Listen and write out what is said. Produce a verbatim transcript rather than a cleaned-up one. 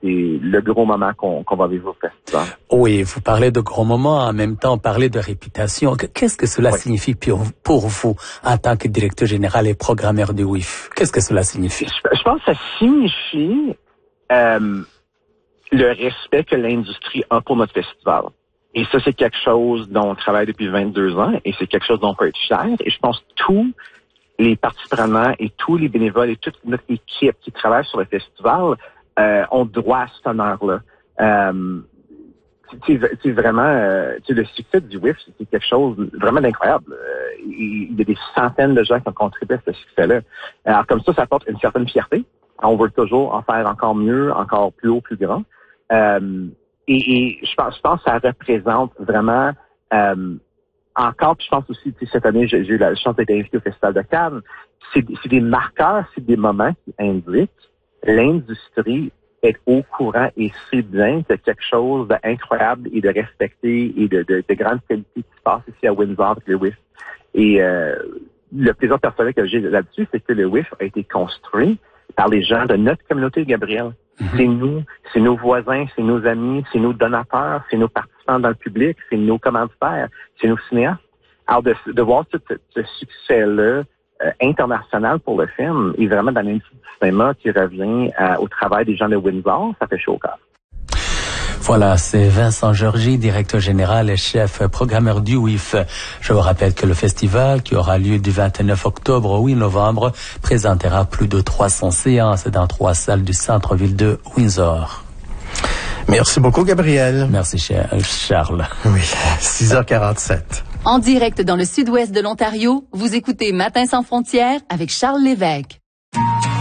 c'est le gros moment qu'on, qu'on va vivre au festival. Oui, vous parlez de gros moments, en même temps, parlez de réputation. Qu'est-ce que cela oui. signifie pour, pour vous, en tant que directeur général et programmeur du W I F? Qu'est-ce que cela signifie? Je, je pense que ça signifie euh, le respect que l'industrie a pour notre festival. Et ça, c'est quelque chose dont on travaille depuis vingt-deux ans et c'est quelque chose dont on peut être fier. Et je pense que tous les participants et tous les bénévoles et toute notre équipe qui travaille sur le festival euh, ont droit à cet honneur-là. Euh, tu sais, vraiment, euh, tu sais, le succès du W I F, c'est quelque chose vraiment d'incroyable. Euh, il y a des centaines de gens qui ont contribué à ce succès-là. Alors comme ça, ça apporte une certaine fierté. On veut toujours en faire encore mieux, encore plus haut, plus grand. Euh, et, et je pense, je pense que ça représente vraiment euh, encore, puis je pense aussi, tu sais, cette année, j'ai, j'ai eu la chance d'être invité au Festival de Cannes. C'est, c'est des marqueurs, c'est des moments qui indiquent l'industrie est au courant et sait bien qu'il y a quelque chose d'incroyable et de respecté et de, de, de grande qualité qui se passe ici à Windsor avec le W I F. Et euh, le plaisir personnel que j'ai là-dessus, c'est que le W I F a été construit par les gens de notre communauté, Gabriel. Mm-hmm. C'est nous, c'est nos voisins, c'est nos amis, c'est nos donateurs, c'est nos participants dans le public, c'est nos commanditaires, c'est nos cinéastes. Alors, de, de voir tout ce, ce succès-là euh, international pour le film et vraiment dans l'industrie du cinéma qui revient euh, au travail des gens de Windsor, ça fait chaud au cœur. Voilà, c'est Vincent Georgi, directeur général et chef programmeur du W I F. Je vous rappelle que le festival, qui aura lieu du vingt-neuf octobre au huit novembre, présentera plus de trois cents séances dans trois salles du centre-ville de Windsor. Merci beaucoup, Gabriel. Merci, Charles. Oui, six heures quarante-sept. En direct dans le sud-ouest de l'Ontario, vous écoutez Matin sans frontières avec Charles Lévesque.